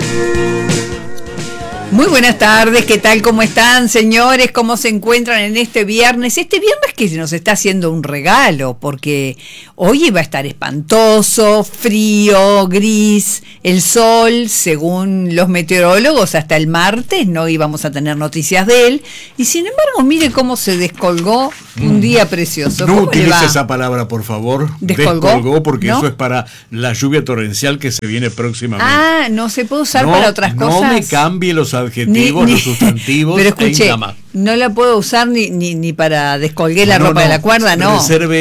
Muy buenas tardes, ¿qué tal? ¿Cómo están, señores? ¿Cómo se encuentran en este viernes? Este viernes que nos está haciendo un regalo, porque hoy va a estar espantoso, frío, gris, el sol, según los meteorólogos, hasta el martes no íbamos a tener noticias de él, y sin embargo, mire cómo se descolgó un día precioso. No utilice esa palabra, por favor. ¿Descolgó? Porque ¿No? eso es para la lluvia torrencial que se viene próximamente. Ah, no se puede usar para otras cosas. No me cambie los adjetivos, los sustantivos. Pero escuche, no la puedo usar ni para descolgué la ropa de la cuerda, no.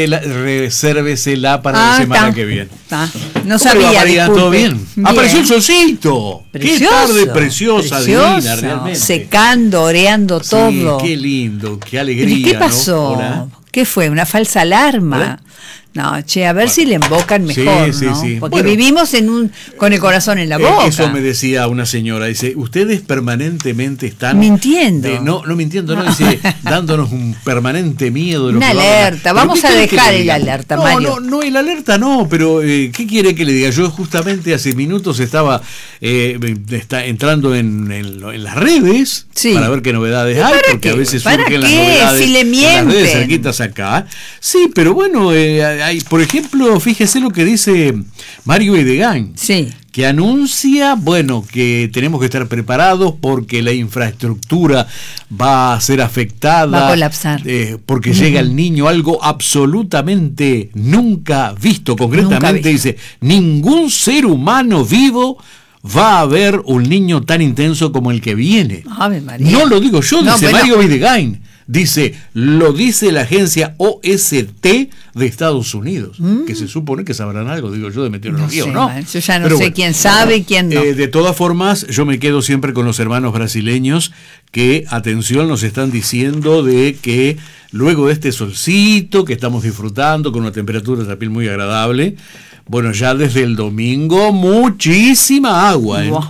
Resérvesela para la semana que viene. No sabía, María, ¿todo bien? Apareció el solcito. Precioso, qué tarde preciosa, divina, realmente. Secando, oreando todo. Qué lindo, qué alegría. ¿Y qué pasó? ¿No? ¿Qué fue? ¿Una falsa alarma? ¿Hola? No, che, a ver si le embocan mejor, sí, ¿no? sí. Porque vivimos con el corazón en la boca. Eso me decía una señora, dice, ustedes permanentemente están... mintiendo. No mintiendo, no, dice, dándonos un permanente miedo. De lo una que alerta, vamos a dejar el alerta, Mario. No, el alerta no, pero ¿qué quiere que le diga? Yo justamente hace minutos estaba entrando en las redes para ver qué novedades hay, porque a veces surgen las novedades si le mienten. En las redes cerquitas acá. Sí, pero bueno, hay, por ejemplo, fíjese lo que dice Mario Videgain, que anuncia, bueno, que tenemos que estar preparados porque la infraestructura va a ser afectada, va a colapsar, porque llega el niño, algo absolutamente nunca visto. Concretamente dice, ningún ser humano vivo va a haber un niño tan intenso como el que viene. Ave María. No lo digo yo, dice Mario Videgain. Dice, lo dice la agencia OST de Estados Unidos, que se supone que sabrán algo, digo yo, de meteorología, no sé, ¿o no? Yo ya no sé quién sabe y quién no. De todas formas, yo me quedo siempre con los hermanos brasileños que, atención, nos están diciendo de que luego de este solcito que estamos disfrutando con una temperatura también muy agradable, bueno, ya desde el domingo muchísima agua, ¿eh?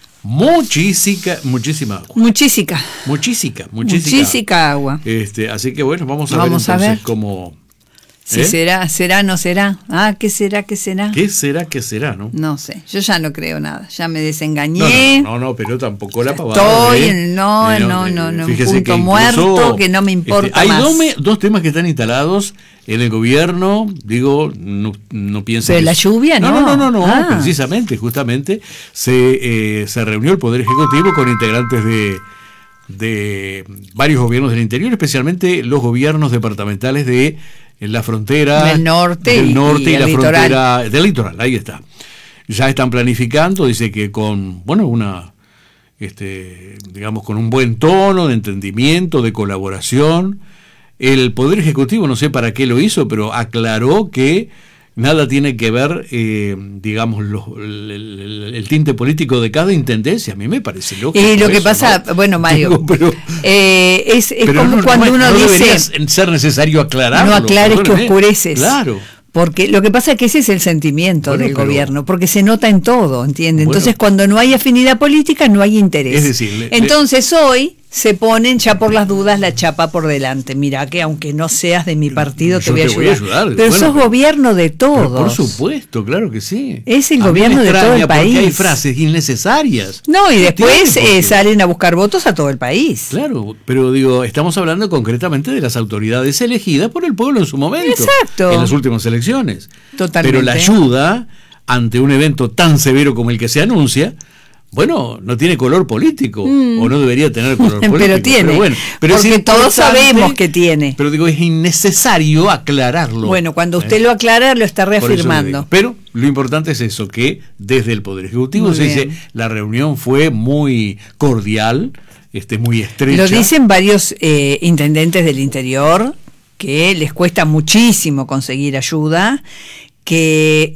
Muchísima agua. Muchísica agua. Así que bueno, vamos a ver entonces cómo... Si será, no será. ¿Qué será? ¿Qué será, no? No sé, yo ya no creo nada, ya me desengañé. No, pero tampoco la pavada. No, un punto muerto que no me importa hay más. Hay dos temas que están instalados en el gobierno, digo, no piensen... ¿Pero la lluvia? No, precisamente, justamente, se reunió el Poder Ejecutivo con integrantes de varios gobiernos del interior, especialmente los gobiernos departamentales de la frontera del norte y la litoral. Frontera del litoral, ahí está. Ya están planificando, dice que con, digamos, con un buen tono de entendimiento, de colaboración. El Poder Ejecutivo, no sé para qué lo hizo, pero aclaró que nada tiene que ver, digamos, el tinte político de cada intendencia. A mí me parece lógico. Lo que pasa, ¿no? Bueno, Mario, es como cuando uno dice... ser necesario aclararlo. No aclares que oscureces. Claro. Porque lo que pasa es que ese es el sentimiento del gobierno, porque se nota en todo, ¿entiendes? Entonces, cuando no hay afinidad política, no hay interés. Es decir, entonces hoy se ponen ya por las dudas la chapa por delante. Mirá que aunque no seas de mi partido, te voy a ayudar. Pero sos gobierno de todos. Por supuesto, claro que sí. Es el gobierno de todo el país. Porque hay frases innecesarias. No, y después salen a buscar votos a todo el país. Claro, pero digo, estamos hablando concretamente de las autoridades elegidas por el pueblo en su momento. Exacto. En las últimas elecciones. Totalmente. Pero la ayuda ante un evento tan severo como el que se anuncia, bueno, no tiene color político, o no debería tener color político. Pero tiene, porque todos sabemos que tiene. Pero digo, es innecesario aclararlo. Bueno, cuando usted lo aclara, lo está reafirmando. Pero lo importante es eso, que desde el Poder Ejecutivo se dice, la reunión fue muy cordial, muy estrecha. Lo dicen varios intendentes del interior, que les cuesta muchísimo conseguir ayuda, que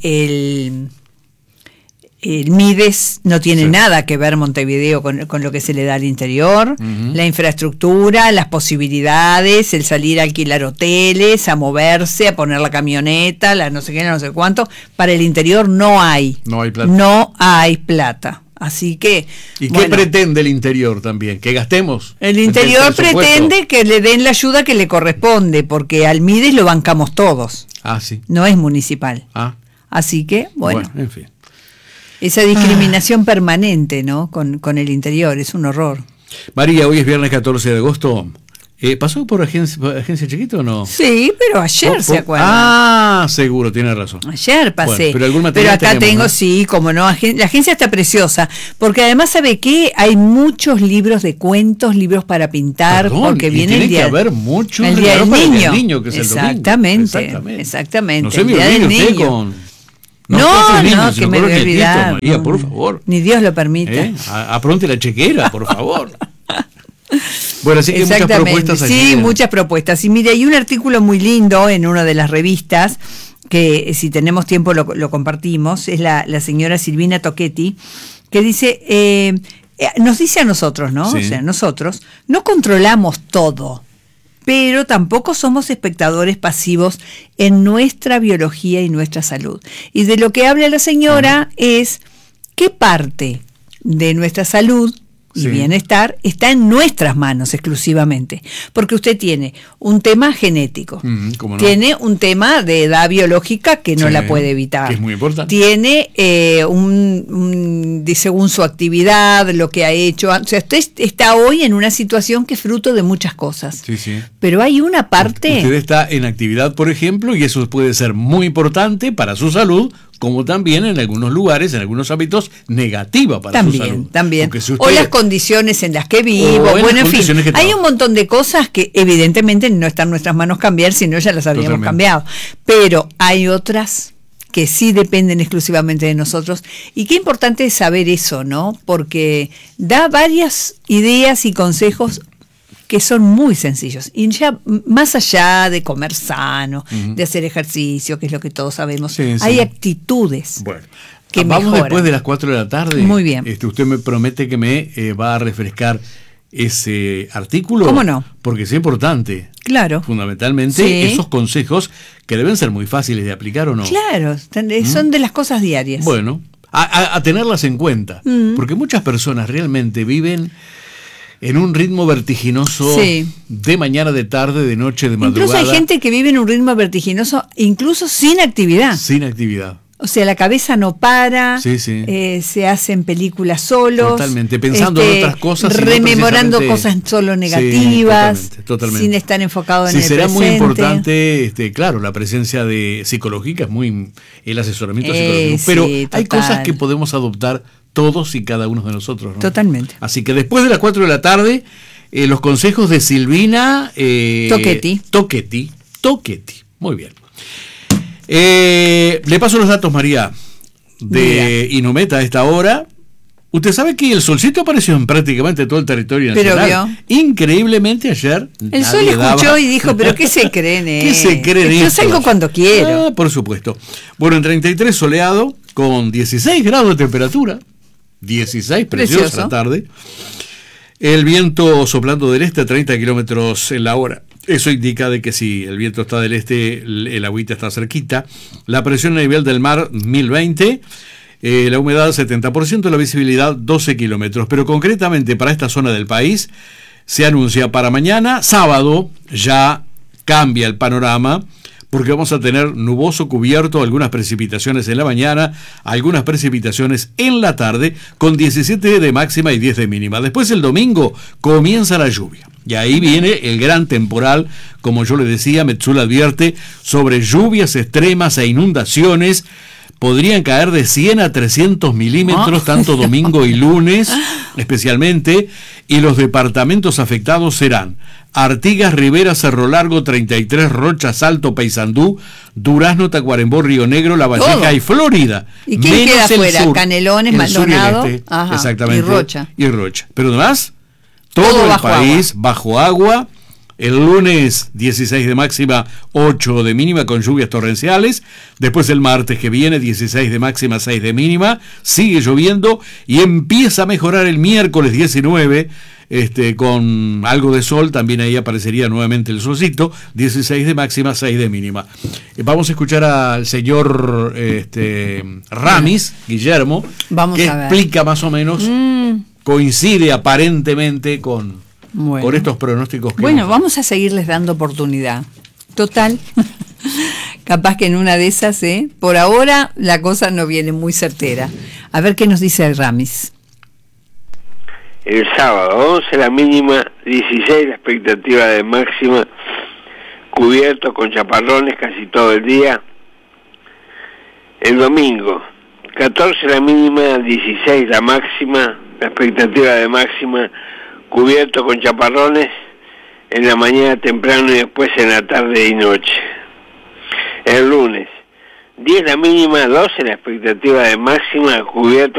el Mides no tiene nada que ver Montevideo con lo que se le da al interior, la infraestructura, las posibilidades, el salir a alquilar hoteles, a moverse, a poner la camioneta, la no sé qué, no sé cuánto, para el interior no hay plata. No hay plata. Así que... ¿Y qué pretende el interior también? ¿Que gastemos? El interior pretende que le den la ayuda que le corresponde, porque al Mides lo bancamos todos. Sí. No es municipal. Así que, bueno. En fin. Esa discriminación permanente, ¿no? Con el interior, es un horror. María, hoy es viernes 14 de agosto. ¿Pasó por agencia Chiquito o no? Sí, pero ayer, ¿se acuerdan? Ah, seguro, tiene razón. Ayer pasé. Bueno, pero algún material acá tenemos, tengo, ¿no? sí, como no. La agencia está preciosa, porque además, ¿sabe qué? Hay muchos libros de cuentos, libros para pintar, Perdón, porque viene tiene el día, que haber muchos el día del para el niño. niño, que es el Exactamente, domingo. exactamente. No se el me día del olvide usted niño. con... No, que me voy a olvidar. María, por favor. Ni Dios lo permita. Apronte la chequera, por favor. Bueno, así que muchas propuestas allí. Sí, muchas propuestas. Y mire, hay un artículo muy lindo en una de las revistas, que si tenemos tiempo lo compartimos, es la señora Silvina Tocchetti, que dice, nos dice a nosotros, ¿no? Sí. O sea, nosotros no controlamos todo, pero tampoco somos espectadores pasivos en nuestra biología y nuestra salud. Y de lo que habla la señora es qué parte de nuestra salud y bienestar está en nuestras manos exclusivamente, porque usted tiene un tema genético, ¿cómo no? Tiene un tema de edad biológica que no la puede evitar, que es muy importante, tiene según su actividad, lo que ha hecho, o sea, usted está hoy en una situación que es fruto de muchas cosas, pero hay una parte... Usted está en actividad, por ejemplo, y eso puede ser muy importante para su salud, como también en algunos lugares, en algunos ámbitos, negativa para su salud. También, si usted, o las condiciones en las que vivo, bueno, en fin, hay un montón de cosas que evidentemente no están en nuestras manos cambiar, si no ya las habríamos cambiado, pero hay otras que sí dependen exclusivamente de nosotros, y qué importante es saber eso, ¿no? Porque da varias ideas y consejos que son muy sencillos, y ya más allá de comer sano, de hacer ejercicio, que es lo que todos sabemos, hay actitudes que vamos mejoran. Después de las 4 de la tarde. Muy bien. Usted me promete que me va a refrescar ese artículo. ¿Cómo no? Porque es importante. Claro. Fundamentalmente esos consejos que deben ser muy fáciles de aplicar, ¿o no? Claro, son de las cosas diarias. Bueno, a tenerlas en cuenta, porque muchas personas realmente viven en un ritmo vertiginoso de mañana, de tarde, de noche, de madrugada. Incluso hay gente que vive en un ritmo vertiginoso, incluso sin actividad. Sin actividad. O sea, la cabeza no para, se hacen películas solos. Totalmente, pensando en otras cosas. Rememorando cosas solo negativas, totalmente. sin estar enfocado en el presente. Será muy importante, claro, la presencia de psicológica, es muy el asesoramiento psicológico. Pero hay cosas que podemos adoptar todos y cada uno de nosotros, ¿no? Totalmente. Así que después de las 4 de la tarde, los consejos de Silvina Tocchetti. Muy bien. Le paso los datos, María, de Inometa a esta hora. Usted sabe que el solcito apareció en prácticamente todo el territorio nacional. Pero vio. Increíblemente ayer. El sol escuchó y dijo, pero ¿qué se creen? ¿Qué se creen? Yo salgo cuando quiero. Por supuesto. Bueno, en 33 soleado, con 16 grados de temperatura. 16, preciosa la tarde. El viento soplando del este a 30 kilómetros en la hora. Eso indica de que si el viento está del este, el agüita está cerquita. La presión a nivel del mar, 1020. La humedad, 70%. La visibilidad, 12 kilómetros. Pero concretamente para esta zona del país, se anuncia para mañana, sábado, ya cambia el panorama, porque vamos a tener nuboso cubierto, algunas precipitaciones en la mañana, algunas precipitaciones en la tarde, con 17 de máxima y 10 de mínima. Después el domingo comienza la lluvia. Y ahí viene el gran temporal, como yo le decía, Metsul advierte sobre lluvias extremas e inundaciones. Podrían caer de 100 a 300 milímetros, tanto domingo y lunes, especialmente, y los departamentos afectados serán Artigas, Rivera, Cerro Largo, 33, Rocha, Salto, Paysandú, Durazno, Tacuarembó, Río Negro, La Valleja y Florida. ¿Y quién queda afuera? Canelones, Maldonado, exactamente, y Rocha. Pero además, todo el país bajo agua. El lunes 16 de máxima, 8 de mínima con lluvias torrenciales. Después el martes que viene 16 de máxima, 6 de mínima. Sigue lloviendo y empieza a mejorar el miércoles 19 con algo de sol. También ahí aparecería nuevamente el solcito. 16 de máxima, 6 de mínima. Vamos a escuchar al señor Ramis, Guillermo, que explica más o menos, coincide aparentemente con estos pronósticos que vamos a seguirles dando oportunidad. Total, capaz que en una de esas, por ahora la cosa no viene muy certera. A ver qué nos dice el Ramis. El sábado 11 la mínima, 16 la expectativa de máxima, cubierto con chaparrones casi todo el día. El domingo 14 la mínima, 16 la máxima, la expectativa de máxima, cubierto con chaparrones en la mañana temprano y después en la tarde y noche. El lunes 10 la mínima, 12 la expectativa de máxima, cubierto